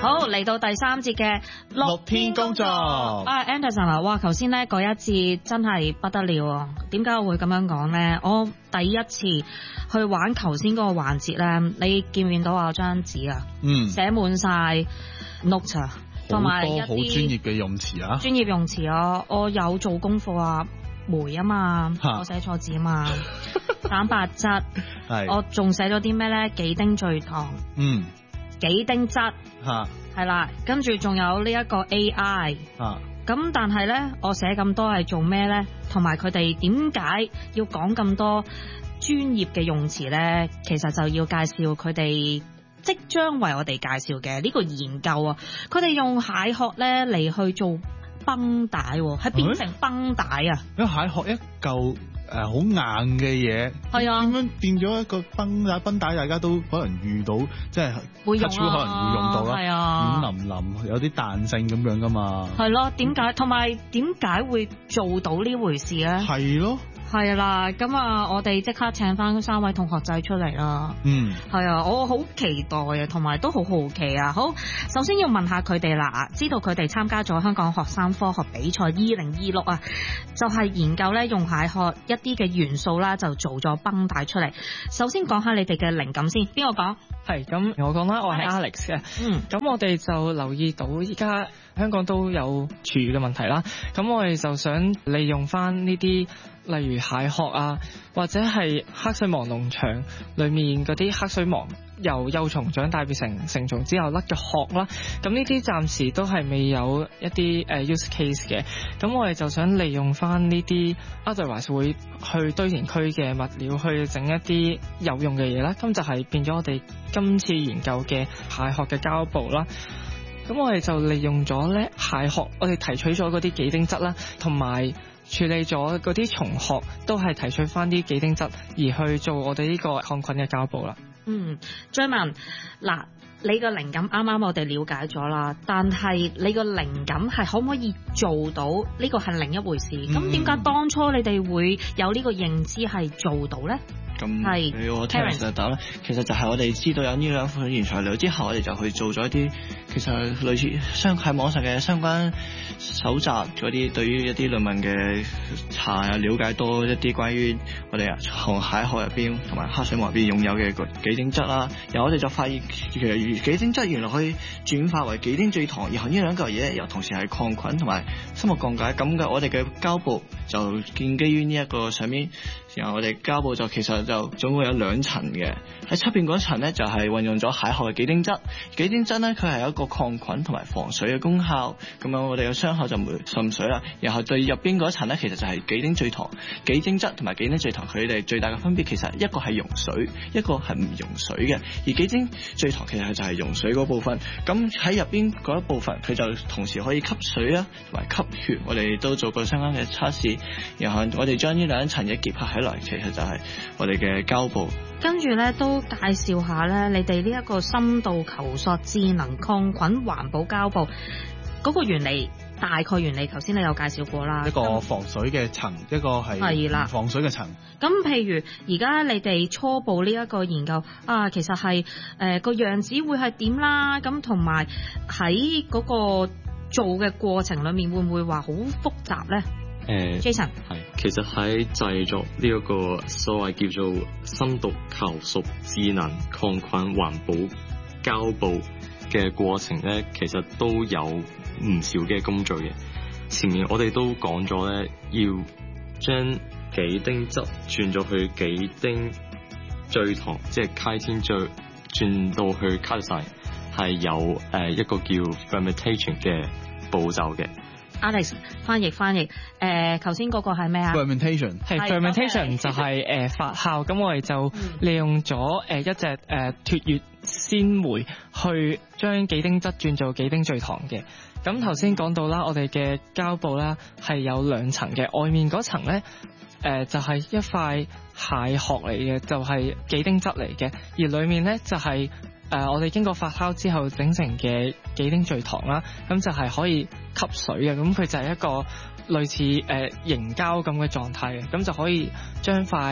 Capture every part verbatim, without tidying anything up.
好，嚟到第三節嘅六天工作。 啊 Anderson 啊，哇！頭先咧嗰一節真係不得了啊！點解我會咁樣講咧？我第一次去玩頭先嗰個環節咧，你見唔見到我張紙啊？ 嗯， 寫滿晒 note 啊，同埋一啲好多好專業嘅用詞啊！ 專業用詞啊，我有做功課啊，酶啊嘛，我寫錯字啊嘛，蛋白質，我仲寫咗啲咩咧？幾丁聚糖，嗯，幾丁質，嚇，係啦，跟住仲有呢一個 A I，啊。咁但係咧，我寫咁多係做咩咧？同埋佢哋點解要講咁多專業嘅用詞咧？其實就要介紹佢哋即將為我哋介紹嘅呢個研究啊！佢哋用蟹殼咧嚟去做繃帶，係變成繃帶啊！ 因為蟹殼一嚿誒好硬嘅嘢，係啊，點樣變咗一個繃帶？繃帶大家都可能遇到，即係會用啊， 可能會用到啦，係啊，軟腍腍，有啲彈性咁樣噶嘛。係咯，點解？同埋點解會做到呢回事咧？係咯。係啦，咁啊，我哋即刻請翻三位同學仔出嚟啦。嗯，係啊，我好期待啊，同埋都好好奇啊。好，首先要問下佢哋啦，知道佢哋參加咗香港學生科學比賽二零二六啊，就係研究咧用蟹殼一啲嘅元素啦，就做咗繃帶出嚟。首先講下你哋嘅靈感先，邊個講？ 係，咁我講啦，我係 Alex 嘅。嗯，咁我哋就留意到依家香港都有廚餘嘅問題啦，咁我哋就想利用翻呢啲。例如蟹殼啊，或者係黑水虻農場裏面嗰啲黑水虻由幼蟲長大變成成蟲之後甩嘅殼啦，咁呢啲暫時都係未有一啲誒 use case 嘅，咁我哋就想利用翻呢啲 otherwise 會去堆填區嘅物料去整一啲有用嘅嘢啦，咁就係變咗我哋今次研究嘅蟹殼嘅膠布啦。咁我哋就利用咗咧蟹殼，我哋提取咗嗰啲幾丁質啦，同埋處理咗嗰啲蟲殼，都係提取翻啲幾丁質，而去做我哋呢個抗菌嘅膠布啦。 嗯，張文，嗱，你個靈感啱啱我哋了解咗啦，但係你個靈感係可唔可以做到呢個係另一回事。咁點解當初你哋會有呢個認知係做到咧？ 咁係我聽人就答啦，其實就係我哋知道有呢兩款原材料之後，我哋就去做咗一啲其實類似相喺網上嘅相關搜集嗰啲，對於一啲論文嘅查啊，了解多一啲關於我哋紅蟹殼入邊同埋黑水虻入邊擁有嘅幾丁質啦。然後我哋就發現其實幾丁質原來可以轉化為幾丁聚糖，然後呢兩嚿嘢又同時係抗菌同埋生物降解。咁嘅我哋嘅膠布就建基於呢一個上面，然後我哋膠布就其實就總共有兩層嘅，喺出邊嗰層咧就係運用咗蟹殼嘅幾丁質，幾丁質咧佢係有一個抗菌同埋防水嘅功效，咁樣我哋嘅傷口就唔會滲水啦。然後對入邊嗰層咧，其實就係幾丁聚糖，幾丁質同埋幾丁聚糖佢哋最大嘅分別，其實一個係溶水，一個係唔溶水嘅。而幾丁聚糖其實就係溶水嗰部分，咁喺入邊嗰一部分佢就同時可以吸水啊，同埋吸血。我哋都做過相關嘅測試，然後我哋將呢兩層嘢結合起來，其實就係我哋嘅膠布。 跟住咧都介紹下咧，你哋呢一個深度求索智能抗菌環保膠布嗰個原理，大概原理頭先你有介紹過啦。 一個防水嘅層，一個係唔防水嘅層。 咁譬如而家你哋初步呢一個研究啊，其實係誒個樣子會係點啦？咁同埋喺嗰個做嘅過程裏面會唔會話好複雜咧？誒、呃、Jason 係，其實喺製作呢一個所謂叫做深度求索智能抗菌環保膠布嘅過程咧，其實都有唔少嘅工序嘅。前面我哋都講咗咧，要將幾丁質轉咗去幾丁聚糖，即係開天聚轉到去 catalyze， 係有誒一個叫 fermentation 嘅步驟嘅。 Alex 翻譯翻譯，誒頭先嗰個係咩啊 ？fermentation 係 fermentation 就係誒發酵，咁我哋就利用咗誒一隻誒脫乙鮮酶去將幾丁質轉做幾丁聚糖嘅。咁頭先講到啦，我哋嘅膠布啦係有兩層嘅，外面嗰層咧誒就係一塊蟹殼嚟嘅，就係幾丁質嚟嘅，而裡面咧就係誒我哋經過發酵之後整成嘅幾丁聚糖啦，咁就係可以吸水嘅，咁佢就係一個類似誒凝膠咁嘅狀態嘅，咁就可以將塊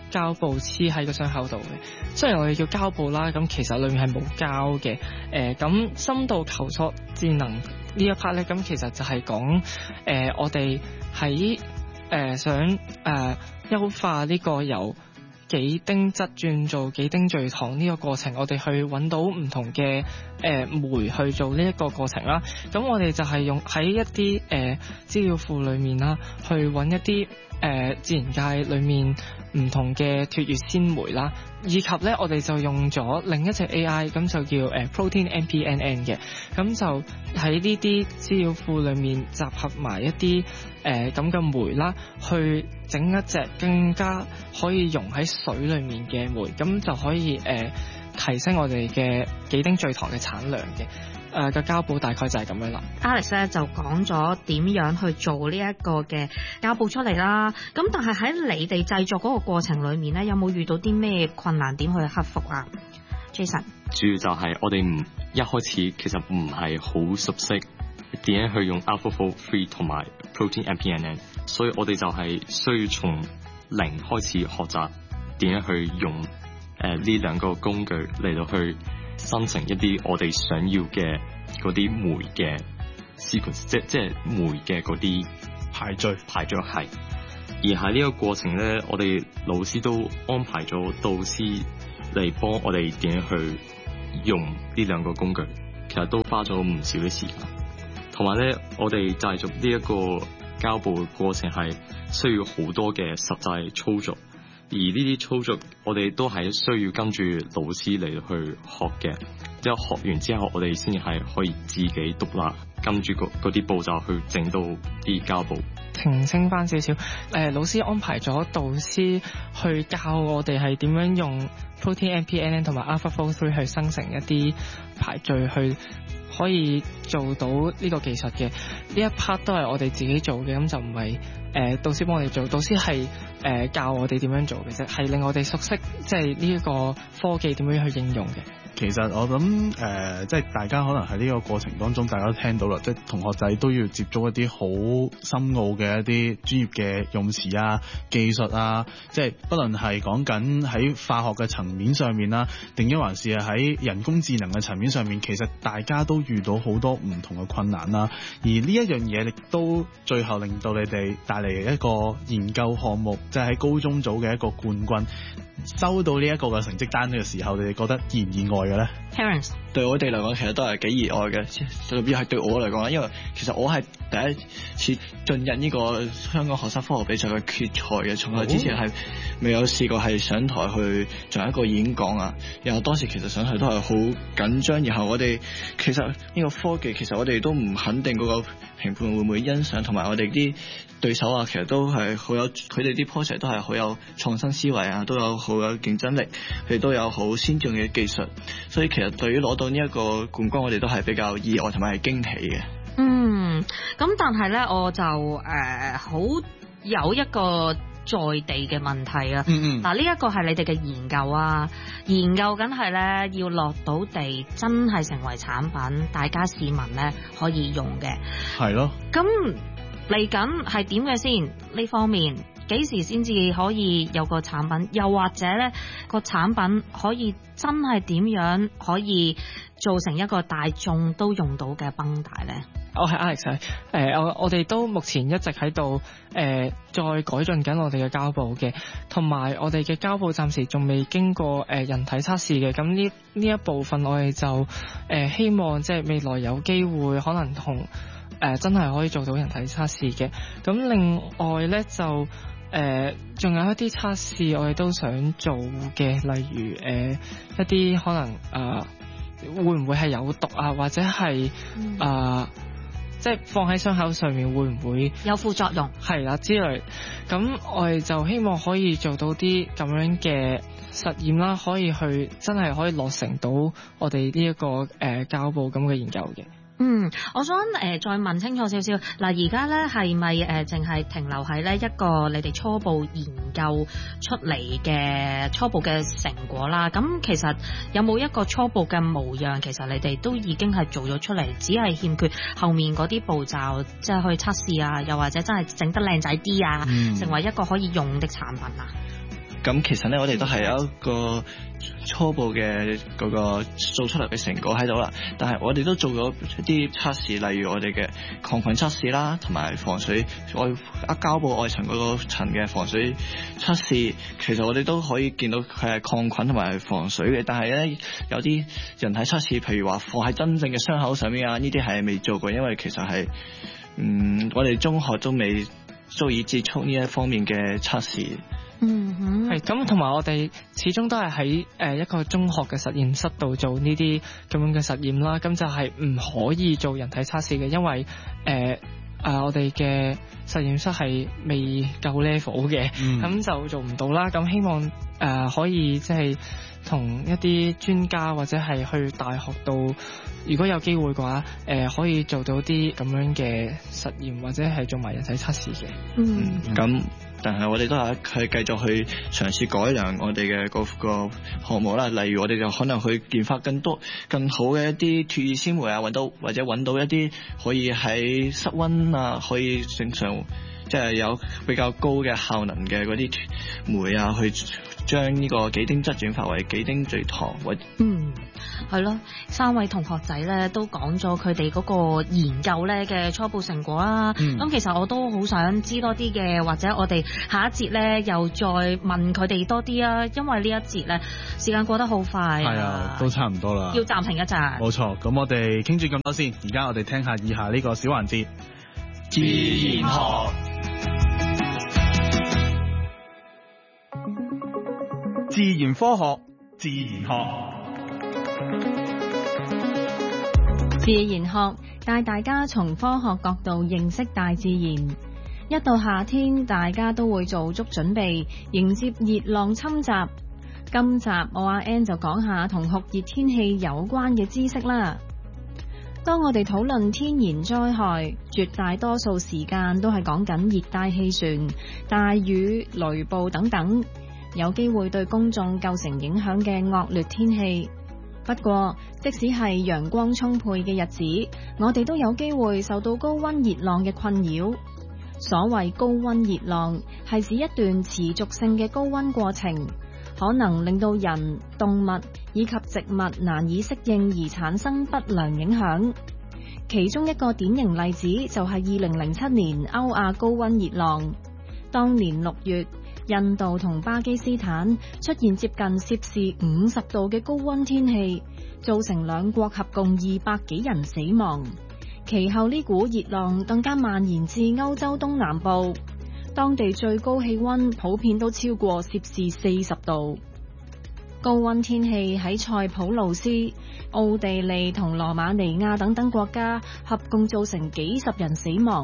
膠布黐喺個傷口度嘅。雖然我哋叫膠布啦，咁其實裏面係冇膠嘅。誒、呃，咁深度求索智能呢一 part 咧，咁其實就係講誒我哋喺誒想誒優、呃、化呢個由幾丁質轉做幾丁聚糖呢個過程，我哋去揾到唔同嘅誒、呃、酶去做呢一個過程啦。咁我哋就係用喺一啲誒資料庫裏面啦，去揾一啲誒、呃、自然界裏面唔同嘅脫乙酰酶啦，以及咧我哋就用咗另一隻 A I， 咁就叫誒 Protein M P N N 嘅，咁就喺呢啲資料庫裏面集合埋一啲誒咁嘅酶啦，去整一隻更加可以溶喺水裏面嘅酶，咁就可以誒、呃、提升我哋嘅幾丁聚糖嘅產量嘅。誒個膠布大概就係咁樣啦。 Alex 咧就講咗點樣去做呢一個嘅膠布出嚟啦。咁但係喺你哋製作嗰個過程裏面咧，有冇遇到啲咩困難點去克服啊 ？Jason， 主要就係我哋唔一開始其實唔係好熟悉點樣去用 AlphaFold 三同埋 Protein M P N N， 所以我哋就係需要從零開始學習點樣去用誒呢、呃、兩個工具嚟到去生成一啲我哋想要嘅嗰啲酶嘅 sequence， 即即係酶嘅嗰啲排序排序係。而喺呢個過程咧，我哋老師都安排咗導師嚟幫我哋點樣去用呢兩個工具，其實都花咗唔少嘅時間。同埋咧，我哋製作呢一個膠布嘅過程係需要好多嘅實際操作。而呢啲操作，我哋都係需要跟住老師嚟去學嘅。之後學完之後，我哋先至係可以自己獨立跟住嗰啲步驟去整到啲膠布。 澄清翻少少，誒、呃、老師安排咗導師去教我哋係點樣用 Protein M P N N 同埋 AlphaFold 三去生成一啲排序，去可以做到呢個技術嘅。呢一 part 都係我哋自己做嘅，咁就唔係誒導師幫我哋做。導師係誒、呃、教我哋點樣做嘅啫，係令我哋熟悉即係呢一個科技點樣去應用嘅。 其實我諗誒、呃，即係大家可能喺呢個過程當中，大家都聽到啦，即係同學仔都要接觸一啲好深奧嘅一啲專業嘅用詞啊、技術啊，即係不論係講緊喺化學嘅層面上面啦，定抑還是係喺人工智能嘅層面上面，其實大家都遇到好多唔同嘅困難啦。而呢一樣嘢亦都最後令到你哋帶嚟一個研究項目，即係喺高中組嘅一個冠軍。收到呢一個嘅成績單嘅時候，你哋覺得意唔意外嘅咧 Terence 對我哋嚟講，其實都係幾意外嘅，特別係對我嚟講，因為其實我係第一次進入呢個香港學生科學比賽嘅決賽嘅，從來之前係未有試過係上台去做一個演講啊。然後當時其實上台都係好緊張，然後我哋其實呢個科技其實我哋都唔肯定嗰個評判會唔會欣賞，同埋我哋啲對手啊，其實都係好有佢哋啲 project 都係好有創新思維啊，都有好有競爭力，佢哋都有好先進嘅技術，所以其實對於攞到呢一個冠軍，我哋都係比較意外同埋係驚喜嘅。 嗯，咁但係咧，我就誒好、呃、有一個在地嘅問題啊。嗯嗯。嗱，呢一個係你哋嘅研究啊，研究緊係咧要落到地，真係成為產品，大家市民咧可以用嘅。係咯。咁嚟緊係點嘅先？呢方面幾時先至可以有個產品？又或者咧個產品可以真係點樣可以做成一個大眾都用到嘅繃帶咧？ 我係 Alex，誒、呃、我我哋都目前一直喺度誒再改進緊我哋嘅膠布嘅，同埋我哋嘅膠布暫時仲未經過誒、呃、人體測試嘅。咁呢呢一部分我哋就誒、呃、希望即係未來有機會可能同誒、呃、真係可以做到人體測試嘅。咁另外咧就誒仲、呃、有一啲測試我哋都想做嘅，例如誒、呃、一啲可能誒、呃、會唔會係有毒啊，或者係誒。嗯呃即係放喺傷口上面會唔會有副作用？ 係啦之類，咁我哋就希望可以做到啲咁樣嘅實驗啦，可以去真係可以落成到我哋呢一個誒膠布咁嘅研究嘅。 嗯，我想誒、呃、再問清楚少少，嗱而家咧係咪誒淨係停留喺呢一個你哋初步研究出嚟嘅初步嘅成果啦？咁其實有冇一個初步嘅模樣？其實你哋都已經係做咗出嚟，只係欠缺後面嗰啲步驟，即係去測試啊，又或者真係整得靚仔啲啊，嗯、成為一個可以用的產品啊？ 咁其實咧，我哋都係有一個初步嘅嗰個做出嚟嘅成果喺度啦。但係我哋都做咗一啲測試，例如我哋嘅抗菌測試啦，同埋防水外啊膠布外層嗰個層嘅防水測試。其實我哋都可以見到佢係抗菌同埋防水嘅。但係咧，有啲人體測試，譬如話放喺真正嘅傷口上面啊，呢啲係未做過，因為其實係嗯我哋中學都未足以接觸呢一方面嘅測試。 嗯哼，係咁，同埋我哋始終都係喺誒一個中學嘅實驗室度做呢啲咁樣嘅實驗啦，咁就係唔可以做人體測試嘅，因為誒。呃啊！我哋嘅實驗室係未夠 level 嘅，咁、嗯、就做唔到啦。咁希望誒、呃、可以即係同一啲專家或者係去大學度，如果有機會嘅話，誒、呃、可以做到啲咁樣嘅實驗，或者係做埋人體測試嘅。 嗯，咁、嗯。但係我哋都係去繼續去嘗試改良我哋嘅嗰個項目啦，例如我哋就可能去研發更多更好嘅一啲脫異纖維啊，揾到或者揾到一啲可以喺室溫啊，可以正常即係有比較高嘅效能嘅嗰啲酶啊，去將呢個幾丁質轉化為幾丁聚糖。 嗯，係咯，三位同學仔咧都講咗佢哋嗰個研究咧嘅初步成果啦。咁、嗯、其實我都好想知多啲嘅，或者我哋下一節咧又再問佢哋多啲啊，因為呢一節咧時間過得好快。 係啊，都差唔多啦， 要暫停一陣。冇錯，咁我哋傾住咁多先，而家我哋聽下以下呢個小環節， 自然學。自然科學，自然學， 自然學帶大家從科學角度認識大自然。一到夏天，大家都會做足準備迎接熱浪侵襲。今集我阿 Ann 就講下同酷熱天氣有關嘅知識啦。當我哋討論天然災害，絕大多數時間都係講緊熱帶氣旋、大雨、雷暴等等，有機會對公眾構成影響嘅惡劣天氣。不過，即使係陽光充沛嘅日子，我哋都有機會受到高溫熱浪嘅困擾。所謂高溫熱浪，係指一段持續性嘅高溫過程，可能令到人、動物以及植物難以適應而產生不良影響。其中一個典型例子就係二零零七年歐亞高溫熱浪。當年六月，印度同巴基斯坦出現接近攝氏五十度嘅高溫天氣，造成兩國合共二百幾人死亡。其後呢股熱浪更加蔓延至歐洲東南部，當地最高氣溫普遍都超過攝氏四十度。高溫天氣喺塞浦路斯、奧地利同羅馬尼亞等等國家合共造成幾十人死亡。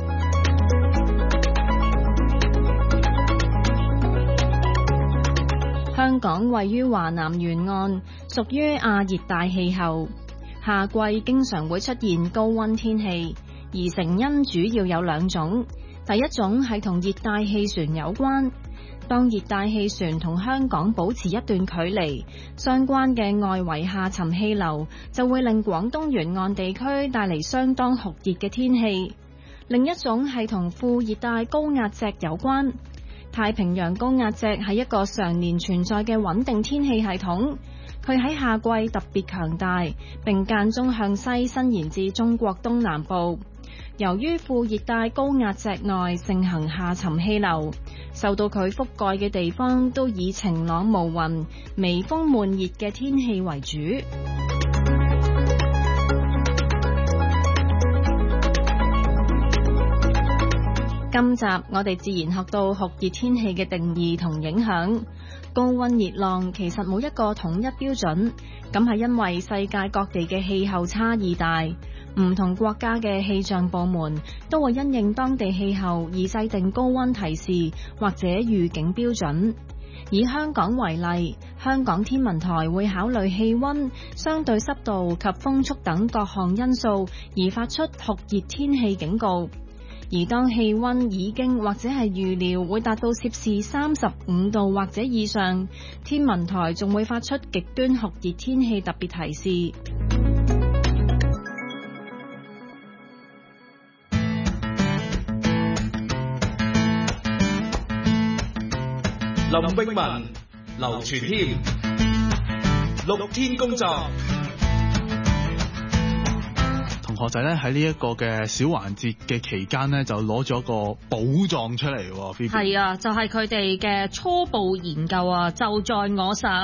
香港位於華南沿岸，屬於亞熱帶氣候，夏季經常會出現高溫天氣，而成因主要有兩種。第一種係同熱帶氣旋有關，當熱帶氣旋同香港保持一段距離，相關嘅外圍下沉氣流就會令廣東沿岸地區帶嚟相當酷熱嘅天氣。另一種係同副熱帶高壓脊有關。太平洋高壓脊係一個常年存在嘅穩定天氣系統，佢喺夏季特別強大，並間中向西伸延至中國東南部。由於副熱帶高壓脊內盛行下沉氣流，受到佢覆蓋嘅地方都以晴朗無雲、微風悶熱嘅天氣為主。今集我哋自然學到酷熱天氣嘅定義同影響。高溫熱浪其實冇一個統一標準，咁係因為世界各地嘅氣候差異大，唔同國家嘅氣象部門都會因應當地氣候而制定高溫提示或者預警標準。以香港為例，香港天文台會考慮氣溫、相對濕度及風速等各項因素而發出酷熱天氣警告。而當氣溫已經或者係預料會達到攝氏三十五度或者以上，天文台仲會發出極端酷熱天氣特別提示。 林詠雯、劉傳謙，六天工作。同學仔咧喺呢一個嘅小環節嘅期間呢，就攞咗個寶藏出嚟喎。 係啊，就係佢哋嘅初步研究啊，就在我手。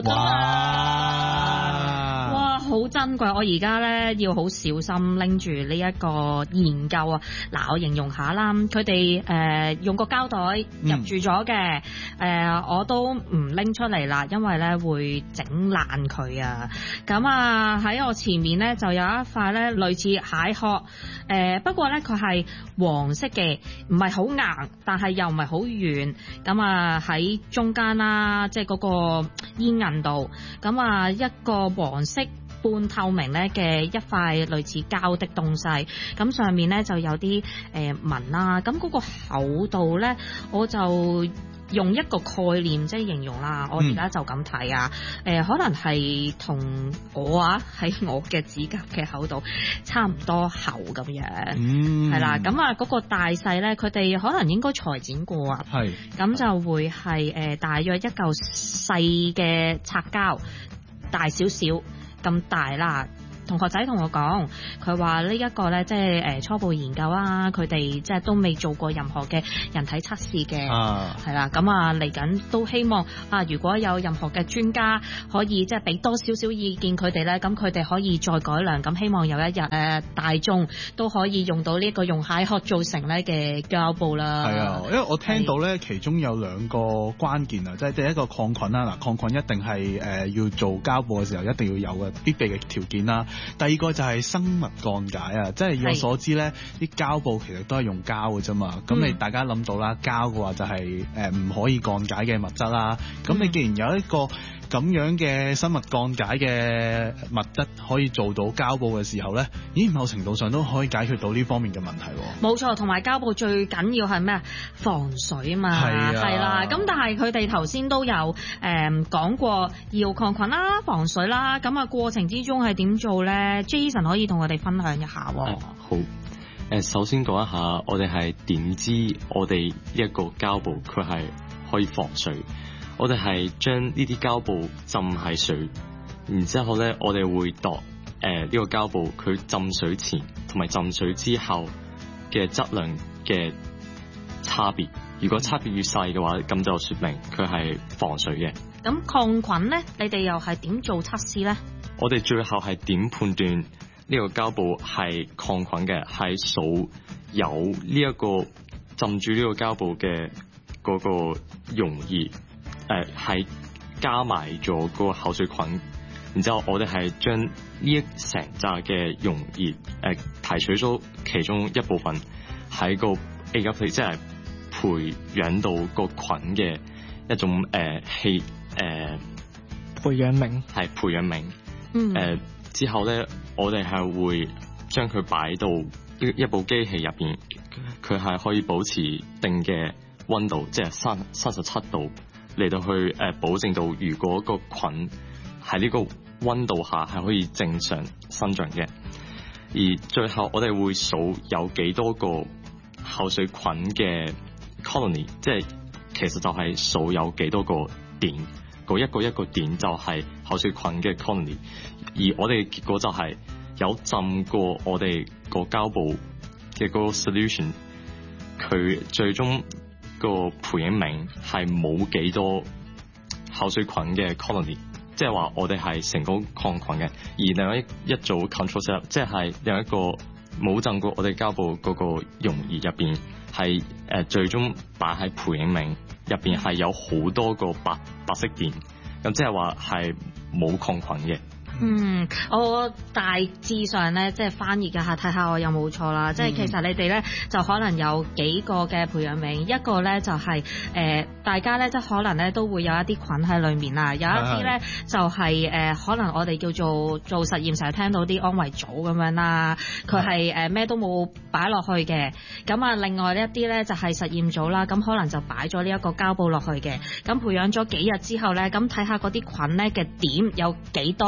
哇！哇，好珍貴！我而家咧要好小心拎住呢一個研究啊。嗱，我形容下啦，佢哋誒用個膠袋入住咗嘅，誒、嗯呃、我都唔拎出嚟啦，因為咧會整爛佢啊。咁啊喺我前面咧就有一塊咧類似蟹殼，誒、呃、不過咧佢係黃色嘅，唔係好硬，但係又唔係好軟。咁啊喺中間啦，即係嗰個煙韌度，咁啊一個黃色半透明咧嘅一塊類似膠的東西，咁上面咧就有啲誒紋啦，咁嗰個厚度咧我就用一個概念即係形容啦，我而家就咁睇啊，誒、嗯呃、可能係同我啊喺我嘅指甲嘅厚度差唔多厚咁樣，係、嗯、啦，咁啊嗰個大細咧，佢哋可能應該裁剪過啊，係，咁就會係誒、呃、大約一嚿細嘅擦膠，大少少咁大啦。同學仔同我講，佢話呢一個咧，即係誒初步研究啊，佢哋即係都未做過任何嘅人體測試嘅，係啦。咁啊嚟緊都希望啊，如果有任何嘅專家可以即係俾多少少意見佢哋咧，咁佢哋可以再改良。咁希望有一日誒大眾都可以用到呢一個用蟹殼做成咧嘅膠布啦。 係啊，因為我聽到咧，其中有兩個關鍵啊，即係第一個抗菌啦。嗱，抗菌一定係誒要做膠布嘅時候一定要有嘅必備嘅條件啦。第二個就係生物降解啊，即係以我所知咧，啲膠布其實都係用膠嘅啫嘛。咁、嗯、你大家諗到啦，膠嘅話就係誒唔可以降解嘅物質啦。咁、嗯、你既然有一個咁樣嘅生物降解嘅物質可以做到膠布嘅時候咧，咦，某程度上都可以解決到呢方面嘅問題。 冇錯，同埋膠布最緊要係咩啊？防水嘛，係啦。咁但係佢哋頭先都有誒講、呃、過要抗菌啦、防水啦。咁啊過程之中係點做咧？Jason 可以同我哋分享一下。 嗯、好。誒，首先講一下，我哋係點知我哋一個膠布佢係可以防水？我哋係將呢啲膠布浸喺水，然之後咧，我哋會度誒呢個膠布佢浸水前同埋浸水之後嘅質量嘅差別。如果差別越細嘅話，咁就說明佢係防水嘅。 咁抗菌咧，你哋又係點做測試咧？ 我哋最後係點判斷呢個膠布係抗菌嘅？係數有呢一個浸住呢個膠布嘅嗰個溶液。誒係加埋咗個口水菌，然之後我哋係將呢一成紮嘅溶液誒提取咗其中一部分喺個 agave 即係培養到個菌嘅一種誒氣誒培養皿， 係培養皿。嗯。誒、呃、之後咧，我哋係會將佢擺到一一部機器入邊，佢係可以保持定嘅溫度，即係三三十七度。嚟到去誒保證到，如果個菌喺呢個溫度下係可以正常生長嘅。而最後我哋會數有幾多個口水菌嘅 colony， 即係其實就係數有幾多個點，嗰一個一個點就係口水菌嘅 colony。而我哋結果就係有浸過我哋個膠布嘅嗰個 solution， 佢最終個培養皿係冇幾多口水菌嘅 colony， 即係話我哋係成功抗菌嘅。而另外一組 control set， 即係另一個冇浸過我哋膠布嗰個溶液入邊，係誒最終擺喺培養皿入邊係有好多個白白色點，咁即係話係冇抗菌嘅。 嗯，我大致上咧，即係翻譯嘅下睇下我有冇錯啦。即係其實你哋咧就可能有幾個嘅培養皿，一個咧就係、是、誒、呃、大家咧即係可能咧都會有一啲菌喺裏面啦，有一啲咧就係、是、誒、呃、可能我哋叫做做實驗成日聽到啲安慰組咁樣啦，佢係誒咩都冇擺落去嘅。咁啊，另外一啲咧就係實驗組啦，咁可能就擺咗呢一個膠布落去嘅。咁培養咗幾日之後咧，咁睇下嗰啲菌咧嘅點有幾多。而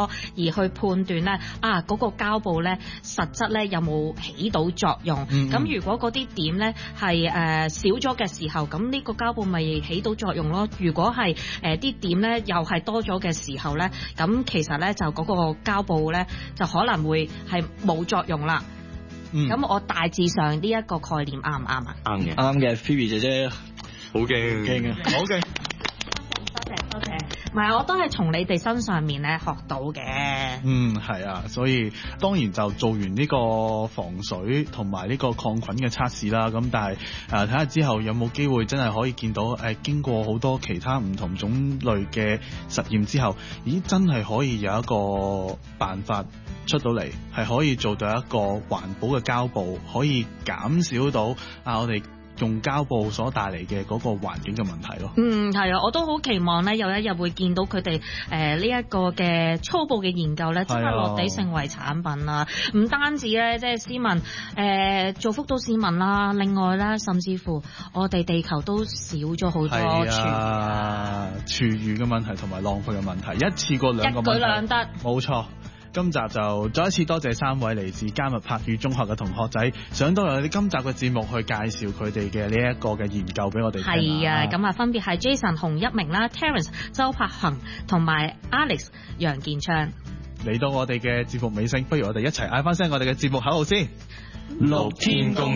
而去判斷咧啊嗰、那個膠布咧實質咧有冇起到作用。咁、嗯嗯、如果嗰啲點咧係誒少咗嘅時候，咁呢個膠布咪起到作用咯。如果係誒啲點咧又係多咗嘅時候咧，咁其實咧就嗰個膠布咧就可能會係冇作用啦。咁、嗯、我大致上呢一個概念啱唔啱啊？ 啱嘅，啱嘅。Phoebe 姐姐好勁， 勁啊，好勁。 多謝多謝。唔係，我都係從你哋身上面咧學到嘅。 嗯，係啊，所以當然就做完呢個防水同埋呢個抗菌嘅測試啦。咁但係誒睇下之後有冇機會真係可以見到誒、呃、經過好多其他唔同種類嘅實驗之後，咦真係可以有一個辦法出到嚟，係可以做到一個環保嘅膠布，可以減少到啊我哋用膠布所帶嚟嘅嗰個環境嘅問題咯。 嗯，係啊，我都好期望咧有一日會見到佢哋誒呢一個嘅初步嘅研究咧，真係落地成為產品啦。唔單止咧，即係市民誒造福到市民啦，另外咧，甚至乎我哋地球都少咗好多廚啊廚餘嘅問題同埋浪費嘅問題，一次過兩個問題， 一舉兩得， 冇錯。今集就再一次多謝三位嚟自迦密柏語中學嘅同學仔上到嚟我哋今集嘅節目去介紹佢哋嘅呢一個嘅研究俾我哋聽。 係啊，咁啊分別係 Jason 洪一鳴啦、Terence 周柏恒同埋 Alex 楊建昌。 嚟到我哋嘅節目尾聲，不如我哋一齊嗌翻聲我哋嘅節目口號先。 六天公